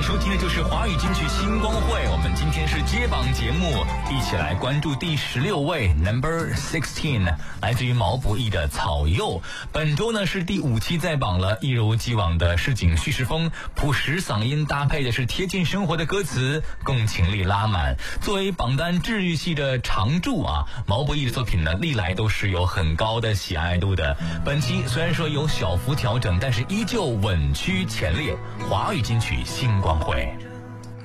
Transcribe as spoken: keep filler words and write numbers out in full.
收听的就是华语金曲星光会，我们今天是接榜节目，一起来关注第十六位 Number sixteen， 来自于毛不易的草柚。本周呢是第五期在榜了，一如既往的市井叙事风，朴实嗓音搭配的是贴近生活的歌词，共情力拉满。作为榜单治愈系的常驻啊，毛不易的作品呢历来都是有很高的喜爱度的。本期虽然说有小幅调整，但是依旧稳居前列。华语金曲星光会。